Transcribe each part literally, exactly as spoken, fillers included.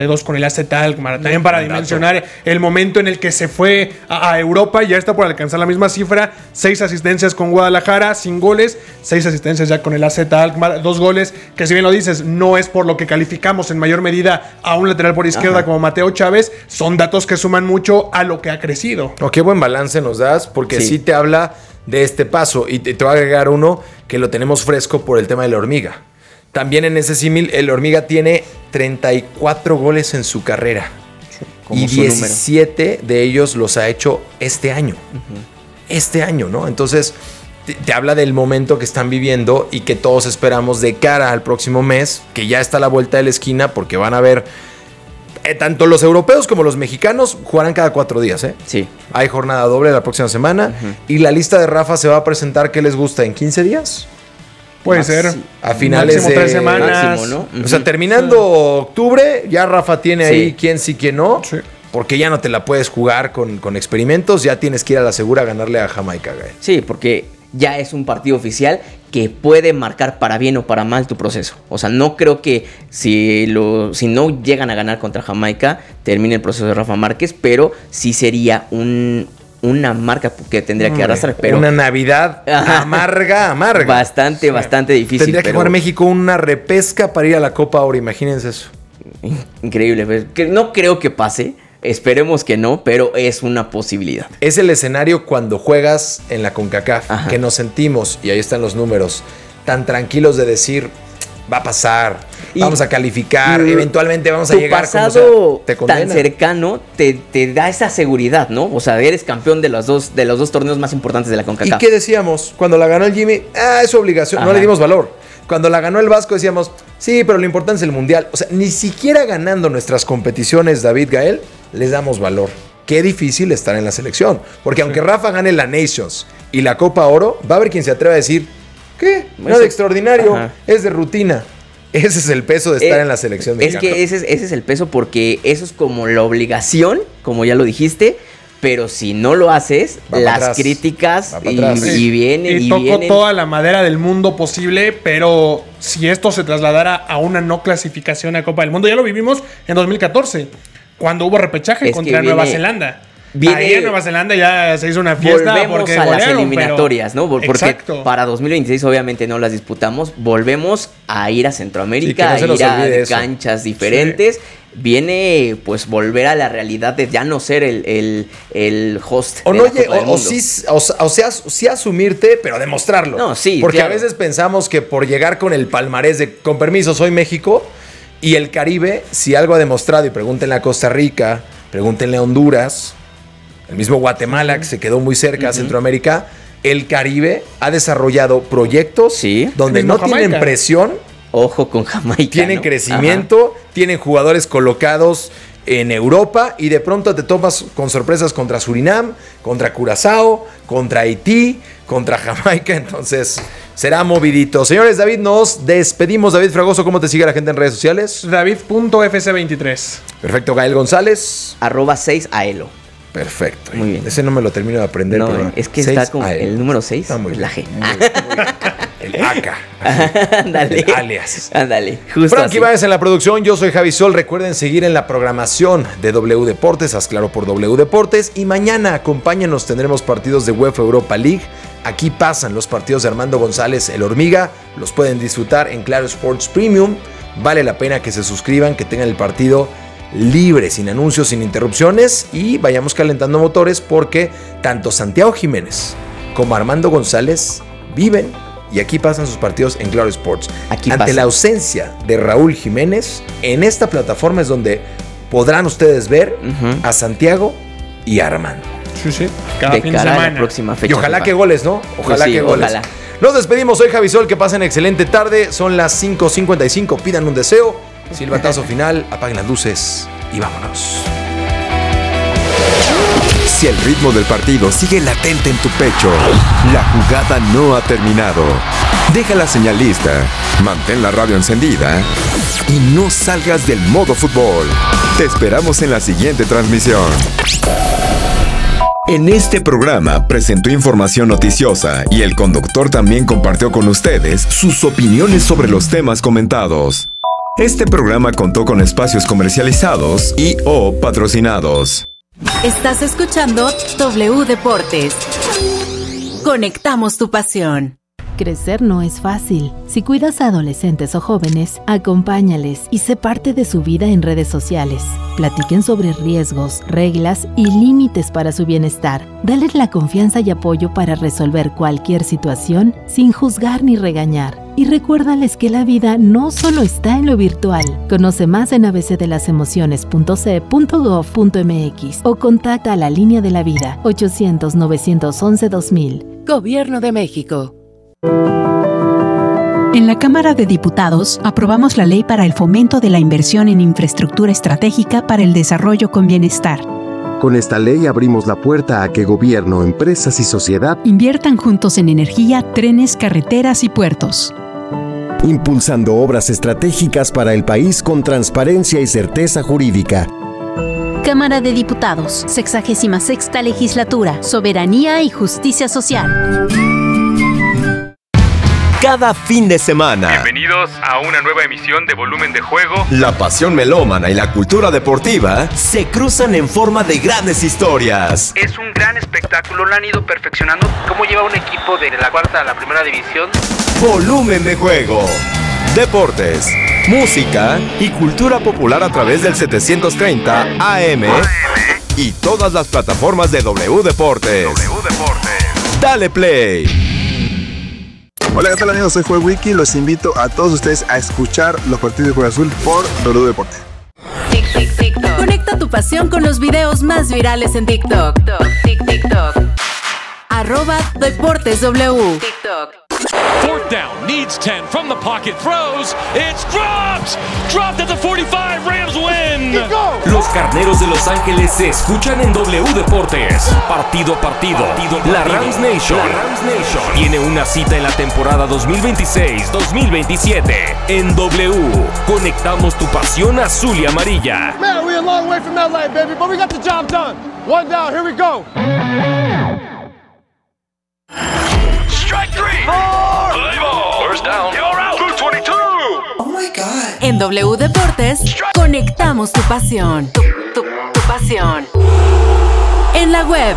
dos con el A Z Alkmaar, también para dimensionar el momento en el que se fue a, a Europa, ya está por alcanzar la misma cifra, seis asistencias con Guadalajara, sin goles, seis asistencias ya con el A Z Alkmaar, dos goles, que si bien lo dices, no es por lo que calificamos en mayor medida a un lateral por izquierda Ajá. como Mateo Chávez, son datos que suman mucho a lo que ha crecido. Oh, qué buen balance nos das, porque sí, sí te habla de este paso, y te, te voy a agregar uno que lo tenemos fresco por el tema de la hormiga. También en ese símil, el Hormiga tiene treinta y cuatro goles en su carrera. Y diecisiete número. De ellos los ha hecho este año. Uh-huh. Este año, ¿no? Entonces, te, te habla del momento que están viviendo y que todos esperamos de cara al próximo mes, que ya está a la vuelta de la esquina, porque van a ver, eh, tanto los europeos como los mexicanos jugarán cada cuatro días, ¿eh? Sí. Hay jornada doble la próxima semana. Uh-huh. Y la lista de Rafa se va a presentar, ¿qué les gusta? ¿En quince días? Puede ser. A finales máximo de tres semanas. Máximo, ¿no? Uh-huh. O sea, terminando sí. octubre, ya Rafa tiene sí. ahí quién sí, quién no. Sí. Porque ya no te la puedes jugar con, con experimentos. Ya tienes que ir a la segura a ganarle a Jamaica, Gael. Sí, porque ya es un partido oficial que puede marcar para bien o para mal tu proceso. O sea, no creo que si, lo, si no llegan a ganar contra Jamaica, termine el proceso de Rafa Márquez, pero sí sería un... una marca que tendría que arrastrar, pero... Una Navidad amarga, amarga. Bastante, sí. bastante difícil. Tendría que pero... jugar México una repesca para ir a la Copa ahora, imagínense eso. Increíble. Pues, no creo que pase, esperemos que no, pero es una posibilidad. Es el escenario cuando juegas en la CONCACAF, Ajá. que nos sentimos, y ahí están los números, tan tranquilos de decir... va a pasar, y vamos a calificar, y eventualmente vamos a llegar. Tu pasado como sea, te tan cercano te, te da esa seguridad, ¿no? O sea, eres campeón de los dos, de los dos torneos más importantes de la CONCACAF. ¿Y qué decíamos? Cuando la ganó el Jimmy, ah, es su obligación, Ajá. no le dimos valor. Cuando la ganó el Vasco decíamos, sí, pero lo importante es el Mundial. O sea, ni siquiera ganando nuestras competiciones, David, Gael, les damos valor. Qué difícil estar en la selección. Porque aunque sí. Rafa gane la Nations y la Copa Oro, va a haber quien se atreva a decir... ¿Qué? Nada de extraordinario, Ajá. es de rutina. Ese es el peso de estar eh, en la selección mexicana. Es que ese es, ese es el peso porque eso es como la obligación, como ya lo dijiste, pero si no lo haces, Va las críticas y, y vienen y, y toco vienen. toda la madera del mundo posible, pero si esto se trasladara a una no clasificación a Copa del Mundo, ya lo vivimos en dos mil catorce, cuando hubo repechaje es contra viene, Nueva Zelanda. Viene, Ahí en Nueva Zelanda ya se hizo una fiesta. Volvemos porque a golearon, las eliminatorias, pero... ¿no? Porque Exacto. para dos mil veintiséis obviamente no las disputamos. Volvemos a ir a Centroamérica, sí, no a ir a eso. canchas diferentes. Sí. Viene pues volver a la realidad de ya no ser el, el, el host o de no, la Copa o, del o, Mundo. Sí, o, o sea, sí asumirte, pero demostrarlo. No, sí, Porque claro. a veces pensamos que por llegar con el palmarés de con permiso soy México y el Caribe, si algo ha demostrado, y pregúntenle a Costa Rica, pregúntenle a Honduras, el mismo Guatemala, que se quedó muy cerca a uh-huh. Centroamérica, el Caribe ha desarrollado proyectos sí. donde no Jamaica. tienen presión. Ojo con Jamaica. Tienen ¿no? crecimiento, Ajá. tienen jugadores colocados en Europa y de pronto te tomas con sorpresas contra Surinam, contra Curazao, contra Haití, contra Jamaica. Entonces será movidito. Señores, David, nos despedimos. David Fragoso, ¿cómo te sigue la gente en redes sociales? David punto F C veintitrés. Perfecto. Gael González. Arroba seis a elo. Perfecto. Muy bien. Ese no me lo termino de aprender. No, pero es que está como el número seis. Está muy la G. Muy, muy el A K. Ándale. El alias. Ándale. Justo Frankie Báez en la producción. Yo soy Javi Sol. Recuerden seguir en la programación de W Deportes. Haz claro por W Deportes. Y mañana acompáñanos. Tendremos partidos de UEFA Europa League. Aquí pasan los partidos de Armando González, el Hormiga. Los pueden disfrutar en Claro Sports Premium. Vale la pena que se suscriban, que tengan el partido libre, sin anuncios, sin interrupciones, y vayamos calentando motores porque tanto Santiago Jiménez como Armando González viven y aquí pasan sus partidos en Claro Sports. Aquí Ante pasa. la ausencia de Raúl Jiménez, en esta plataforma es donde podrán ustedes ver uh-huh. a Santiago y a Armando. Sí, sí. Cada de fin cara de semana. A la próxima fecha. Y ojalá FIFA. que goles, ¿no? Ojalá pues sí, que goles. Ojalá. Nos despedimos, soy Javi Sol, que pasen excelente tarde. Son las cinco cincuenta y cinco, pidan un deseo. Silbatazo final, apaguen las luces y vámonos. Si el ritmo del partido sigue latente en tu pecho, la jugada no ha terminado. Deja la señal lista, mantén la radio encendida y no salgas del modo fútbol. Te esperamos en la siguiente transmisión. En este programa presentó información noticiosa y el conductor también compartió con ustedes sus opiniones sobre los temas comentados. Este programa contó con espacios comercializados y o patrocinados. Estás escuchando W Deportes. Conectamos tu pasión. Crecer no es fácil. Si cuidas a adolescentes o jóvenes, acompáñales y sé parte de su vida en redes sociales. Platiquen sobre riesgos, reglas y límites para su bienestar. Dales la confianza y apoyo para resolver cualquier situación sin juzgar ni regañar. Y recuérdales que la vida no solo está en lo virtual. Conoce más en a b c de las emociones punto c punto gov punto m x o contacta a la Línea de la Vida ochocientos, novecientos once, dos mil. Gobierno de México. En la Cámara de Diputados aprobamos la Ley para el Fomento de la Inversión en Infraestructura Estratégica para el Desarrollo con Bienestar. Con esta ley abrimos la puerta a que gobierno, empresas y sociedad inviertan juntos en energía, trenes, carreteras y puertos. Impulsando obras estratégicas para el país con transparencia y certeza jurídica. Cámara de Diputados, sexagésima sexta Legislatura, Soberanía y Justicia Social. Cada fin de semana. Bienvenidos a una nueva emisión de Volumen de Juego. La pasión melómana y la cultura deportiva se cruzan en forma de grandes historias. Es un gran espectáculo, lo han ido perfeccionando. ¿Cómo lleva un equipo de la cuarta a la primera división? Volumen de Juego. Deportes, música y cultura popular a través del setecientos treinta A M y todas las plataformas de W Deportes. W Deportes. Dale play. Hola, ¿qué tal amigos? Soy Joel Wiki. Los invito a todos ustedes a escuchar los partidos de Cruz Azul por W Deportes. Tic, tic, TikTok. Conecta tu pasión con los videos más virales en TikTok. Tic, TikTok. Arroba Deportes W. TikTok. Fourth down, needs ten from the pocket, throws, it's dropped! Dropped at the forty-five, Rams win! Los Carneros de Los Ángeles se escuchan en W Deportes. Partido a partido, partido, partido. La Rams Nation, la Rams Nation tiene una cita en la temporada dos mil veintiséis dos mil veintisiete. En W, conectamos tu pasión azul y amarilla. Man, we're a long way from L A, baby, but we got the job done. One down, here we go. Strike three! Four! Play ball! First down! You're out! Blue twenty-two! Oh my God. En W Deportes, conectamos tu pasión. Tu, tu, tu pasión. En la web.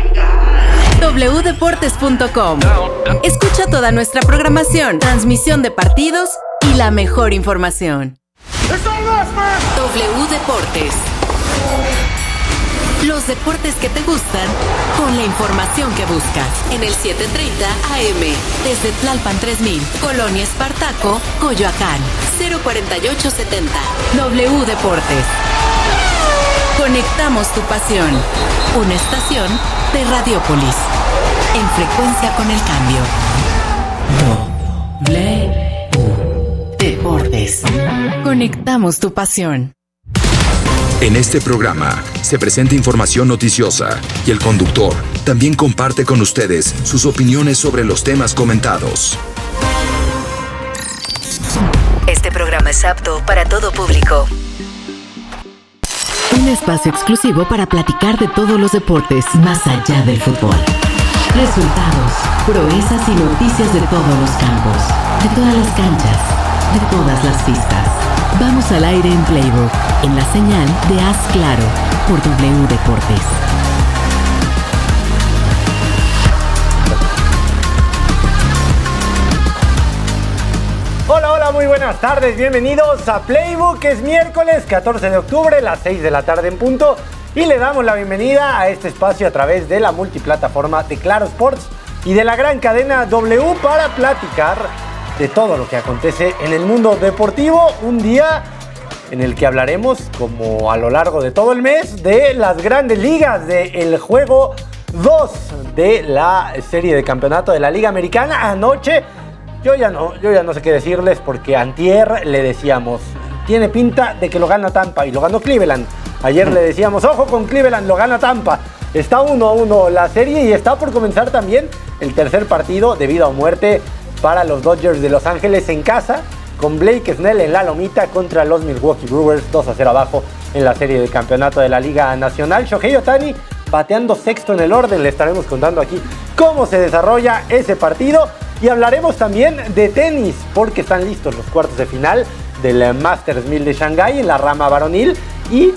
w deportes punto com. Escucha toda nuestra programación, transmisión de partidos y la mejor información. W Deportes. Los deportes que te gustan con la información que buscas. En el setecientos treinta A M, desde Tlalpan tres mil, Colonia Espartaco, Coyoacán, cero cuarenta y ocho setenta. W Deportes. Conectamos tu pasión. Una estación de Radiópolis. En frecuencia con el cambio. W Deportes. Conectamos tu pasión. En este programa se presenta información noticiosa y el conductor también comparte con ustedes sus opiniones sobre los temas comentados. Este programa es apto para todo público. Un espacio exclusivo para platicar de todos los deportes más allá del fútbol. Resultados, proezas y noticias de todos los campos, de todas las canchas, de todas las pistas. Vamos al aire en Playbook, en la señal de Haz Claro, por W Deportes. Hola, hola, muy buenas tardes, bienvenidos a Playbook. Es miércoles catorce de octubre, las seis de la tarde en punto, y le damos la bienvenida a este espacio a través de la multiplataforma de Claro Sports y de la gran cadena W para platicar de todo lo que acontece en el mundo deportivo. Un día en el que hablaremos, como a lo largo de todo el mes, de las grandes ligas, del juego dos de la serie de campeonato de la Liga Americana. Anoche, yo ya no, yo ya no sé qué decirles, porque antier le decíamos, tiene pinta de que lo gana Tampa, y lo ganó Cleveland. Ayer le decíamos, ojo con Cleveland, lo gana Tampa. Está uno a uno la serie y está por comenzar también el tercer partido de vida o muerte para los Dodgers de Los Ángeles en casa, con Blake Snell en la lomita contra los Milwaukee Brewers, dos a cero abajo en la serie de campeonato de la Liga Nacional. Shohei Ohtani bateando sexto en el orden. Le estaremos contando aquí cómo se desarrolla ese partido. Y hablaremos también de tenis, porque están listos los cuartos de final del Masters mil de Shanghái en la rama varonil. Y